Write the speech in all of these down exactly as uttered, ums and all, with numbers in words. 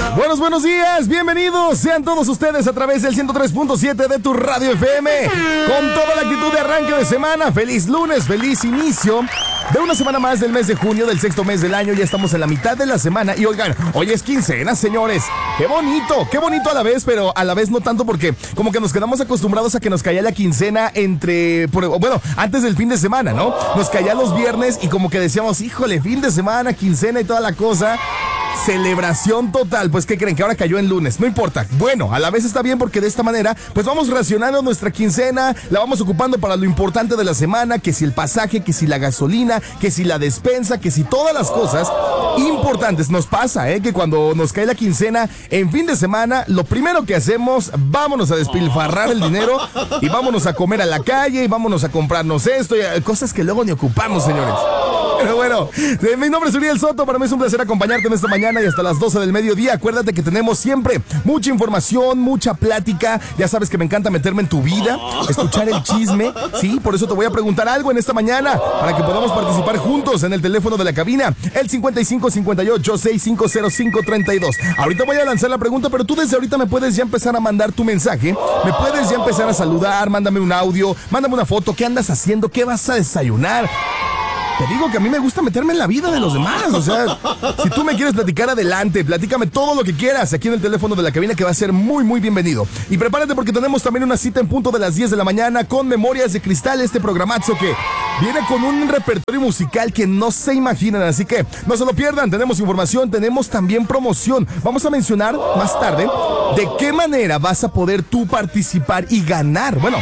Buenos, buenos días, bienvenidos sean todos ustedes a través del ciento tres punto siete de tu radio F M, con toda la actitud de arranque de semana. Feliz lunes, feliz inicio de una semana más del mes de junio, del sexto mes del año. Ya estamos en la mitad de la semana y oigan, hoy es quincena, señores. Qué bonito, qué bonito a la vez, pero a la vez no tanto, porque como que nos quedamos acostumbrados a que nos caía la quincena entre, bueno, antes del fin de semana, ¿no? Nos caía los viernes y como que decíamos, híjole, fin de semana, quincena y toda la cosa. Celebración total. Pues ¿qué creen? Que ahora cayó en lunes. No importa. Bueno, a la vez está bien porque de esta manera pues vamos racionando nuestra quincena, la vamos ocupando para lo importante de la semana, que si el pasaje, que si la gasolina, que si la despensa, que si todas las cosas importantes. Nos pasa, ¿eh? Que cuando nos cae la quincena en fin de semana, lo primero que hacemos, vámonos a despilfarrar el dinero y vámonos a comer a la calle y vámonos a comprarnos esto y cosas que luego ni ocupamos, señores. Pero bueno, mi nombre es Uriel Soto, para mí es un placer acompañarte en esta mañana y hasta las doce del mediodía. Acuérdate que tenemos siempre mucha información, mucha plática. Ya sabes que me encanta meterme en tu vida, escuchar el chisme, sí, por eso te voy a preguntar algo en esta mañana, para que podamos participar juntos en el teléfono de la cabina, el cincuenta y cinco cincuenta y ocho sesenta y cinco cero cinco treinta y dos. Ahorita voy a lanzar la pregunta, pero tú desde ahorita me puedes ya empezar a mandar tu mensaje, me puedes ya empezar a saludar, mándame un audio, mándame una foto, ¿qué andas haciendo? ¿Qué vas a desayunar? Te digo que a mí me gusta meterme en la vida de los demás, o sea, si tú me quieres platicar, adelante, platícame todo lo que quieras aquí en el teléfono de la cabina, que va a ser muy, muy bienvenido. Y prepárate porque tenemos también una cita en punto de las diez de la mañana con Memorias de Cristal, este programazo que viene con un repertorio musical que no se imaginan, así que no se lo pierdan. Tenemos información, tenemos también promoción. Vamos a mencionar más tarde de qué manera vas a poder tú participar y ganar, bueno,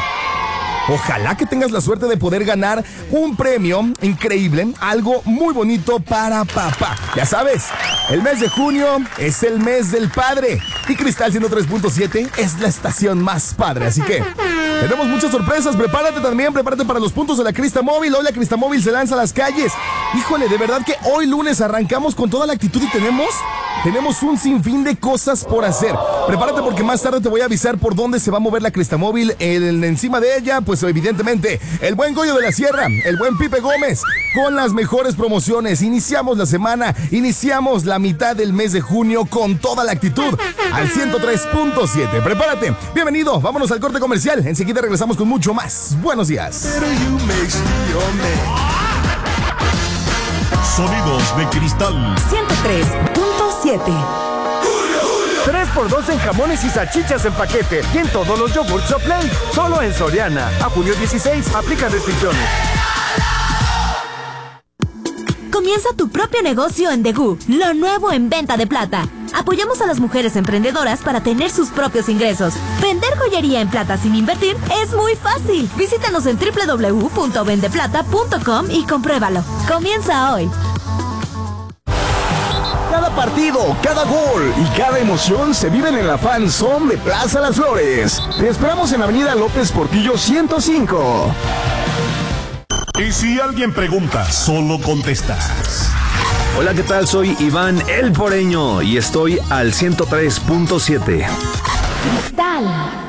ojalá que tengas la suerte de poder ganar un premio increíble, algo muy bonito para papá. Ya sabes, el mes de junio es el mes del padre y Cristal ciento tres punto siete es la estación más padre, así que tenemos muchas sorpresas. Prepárate también, prepárate para los puntos de la Crista Móvil. Hoy la Crista Móvil se lanza a las calles. Híjole, de verdad que hoy lunes arrancamos con toda la actitud y tenemos, tenemos un sinfín de cosas por hacer. Prepárate porque más tarde te voy a avisar por dónde se va a mover la Crista Móvil. El, encima de ella, pues evidentemente, el buen Goyo de la Sierra, el buen Pipe Gómez, con las mejores promociones. Iniciamos la semana, iniciamos la mitad del mes de junio con toda la actitud al ciento tres punto siete. Prepárate, bienvenido, vámonos al corte comercial. Enseguida regresamos con mucho más. Buenos días. Sonidos de Cristal ciento tres punto siete. tres por dos en jamones y salchichas en paquete y en todos los yogurts Soplay. Solo en Soriana. A junio dieciséis, aplican restricciones. Comienza tu propio negocio en Degú, lo nuevo en venta de plata. Apoyamos a las mujeres emprendedoras para tener sus propios ingresos. Vender joyería en plata sin invertir es muy fácil. Visítanos en doble u doble u doble u punto vendeplata punto com y compruébalo. Comienza hoy. Cada partido, cada gol y cada emoción se viven en la Fan Zone de Plaza Las Flores. Te esperamos en Avenida López Portillo ciento cinco. Y si alguien pregunta, solo contestas. Hola, ¿qué tal? Soy Iván El Poreño y estoy al ciento tres punto siete. Cristal.